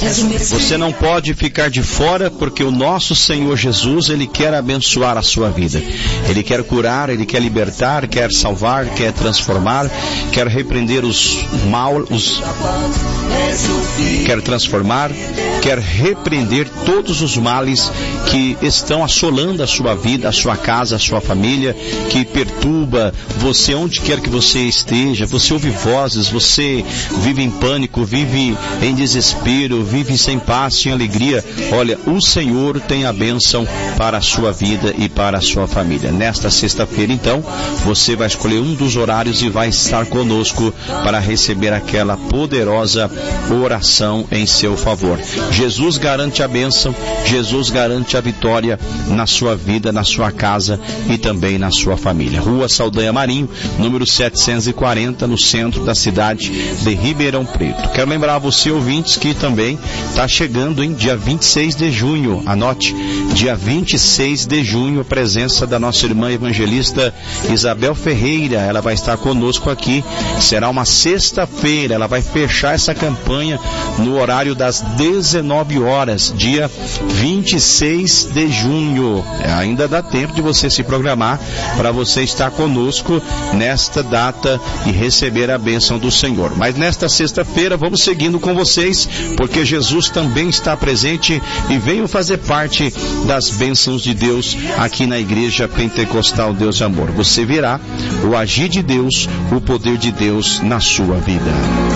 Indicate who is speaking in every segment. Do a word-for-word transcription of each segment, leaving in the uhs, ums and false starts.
Speaker 1: Você não pode ficar de fora, porque o nosso Senhor Jesus, Ele quer abençoar a sua vida. Ele quer curar, Ele quer libertar, quer salvar, quer transformar, quer repreender os mal, os... quer transformar, quer repreender todos os males que estão assolando a sua vida, a sua casa, a sua família, que perturba você onde quer que você esteja. Você ouve vozes, você vive em pânico, vive em desespero, vive sem paz, sem alegria. Olha, o Senhor tem a bênção para a sua vida e para a sua família. Nesta sexta-feira, então, você vai escolher um dos horários e vai estar conosco para receber aquela poderosa oração em seu favor. Jesus garante a bênção, Jesus garante a vitória na sua vida, na sua casa e também na sua família. Rua Saldanha Marinho, número setecentos e quarenta, no centro da cidade de Ribeirão Preto. Quero lembrar a você, ouvintes, que também está chegando em dia vinte e seis de junho, anote, dia vinte e seis de junho, a presença da nossa irmã evangelista Isabel Ferreira. Ela vai estar conosco aqui, será uma sexta-feira, ela vai fechar essa campanha no horário das dezenove horas, dia vinte e seis de junho. Ainda dá tempo de você se programar para você estar conosco nesta data e receber a bênção do Senhor. Mas nesta sexta-feira vamos seguindo com vocês, porque Jesus também está presente, e venham fazer parte das bênçãos de Deus aqui na Igreja Pentecostal Deus e Amor. Você verá o agir de Deus, o poder de Deus na sua vida.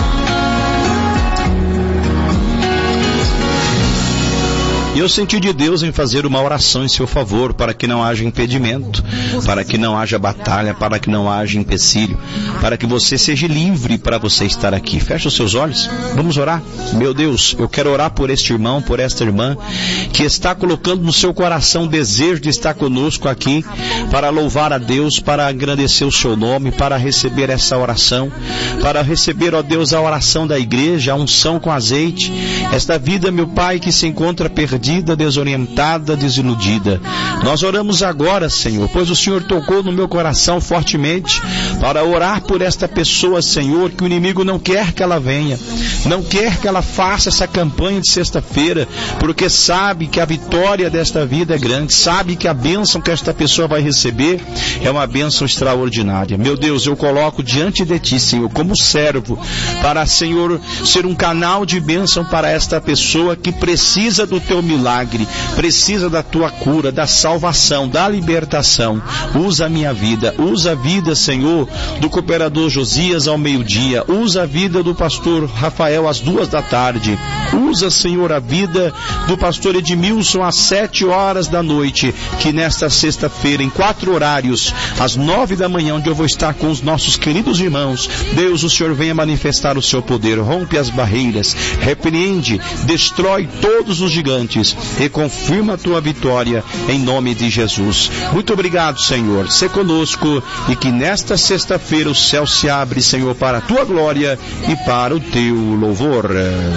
Speaker 1: E eu senti de Deus em fazer uma oração em seu favor, para que não haja impedimento, para que não haja batalha, para que não haja empecilho, para que você seja livre para você estar aqui. Feche os seus olhos, vamos orar. Meu Deus, eu quero orar por este irmão, por esta irmã, que está colocando no seu coração o desejo de estar conosco aqui, para louvar a Deus, para agradecer o seu nome, para receber essa oração, para receber, ó Deus, a oração da igreja, a unção com azeite, esta vida, meu Pai, que se encontra perdida, desorientada, desiludida. Nós oramos agora, Senhor, pois o Senhor tocou no meu coração fortemente para orar por esta pessoa, Senhor, que o inimigo não quer que ela venha, não quer que ela faça essa campanha de sexta-feira, porque sabe que a vitória desta vida é grande, sabe que a bênção que esta pessoa vai receber é uma bênção extraordinária. Meu Deus, eu coloco diante de Ti, Senhor, como servo, para, Senhor, ser um canal de bênção para esta pessoa que precisa do Teu milagre, precisa da Tua cura, da salvação, da libertação. Usa a minha vida, usa a vida, Senhor, do cooperador Josias ao meio-dia, usa a vida do pastor Rafael às duas da tarde, usa, Senhor, a vida do pastor Edmilson às sete horas da noite, que nesta sexta-feira, em quatro horários, às nove da manhã, onde eu vou estar com os nossos queridos irmãos, Deus, o Senhor venha manifestar o seu poder, rompe as barreiras, repreende, destrói todos os gigantes e confirma a tua vitória em nome de Jesus. Muito obrigado, Senhor. Sê conosco e que nesta sexta-feira o céu se abre, Senhor, para a tua glória e para o teu louvor.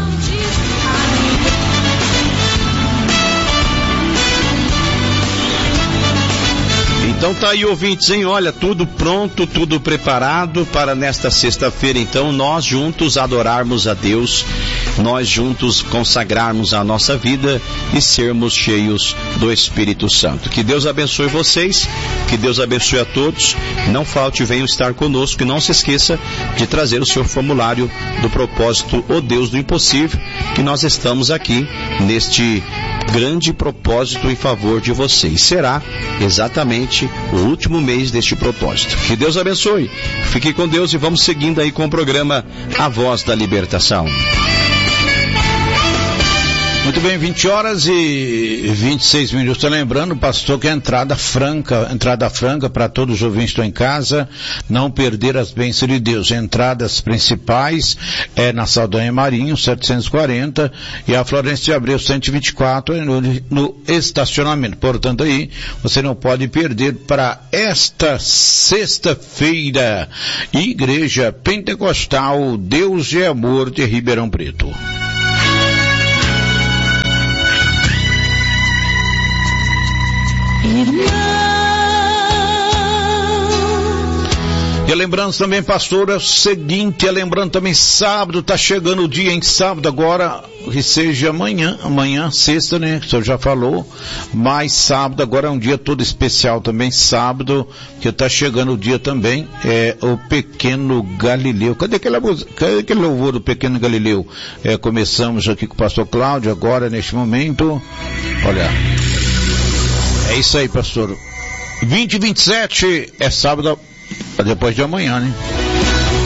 Speaker 1: Então tá aí, ouvintes, hein? Olha, tudo pronto, tudo preparado para nesta sexta-feira, então, nós juntos adorarmos a Deus, nós juntos consagrarmos a nossa vida e sermos cheios do Espírito Santo. Que Deus abençoe vocês, que Deus abençoe a todos. Não falte, venham estar conosco, e não se esqueça de trazer o seu formulário do propósito O Deus do Impossível, que nós estamos aqui neste grande propósito em favor de vocês. Será exatamente o último mês deste propósito. Que Deus abençoe. Fique com Deus e vamos seguindo aí com o programa A Voz da Libertação.
Speaker 2: Muito bem, vinte horas e vinte e seis minutos. Lembrando, pastor, que a entrada franca, entrada franca para todos os ouvintes que estão em casa, não perder as bênçãos de Deus. Entradas principais é na Saldanha Marinho, setecentos e quarenta, e a Florêncio de Abreu, cento e vinte e quatro, no, no estacionamento. Portanto, aí, você não pode perder para esta sexta-feira. Igreja Pentecostal Deus e Amor de Ribeirão Preto. E lembrando também, pastor, é o seguinte, é lembrando também, sábado, tá chegando o dia, em sábado agora, que seja amanhã, amanhã, sexta, né, que o senhor já falou, mas sábado agora é um dia todo especial também, sábado, que tá chegando o dia também, é o Pequeno Galileu. Cadê aquele, cadê aquele louvor do Pequeno Galileu? É, começamos aqui com o pastor Cláudio, agora, neste momento, olha, é isso aí, pastor. vinte e vinte e sete é sábado, depois de amanhã, né?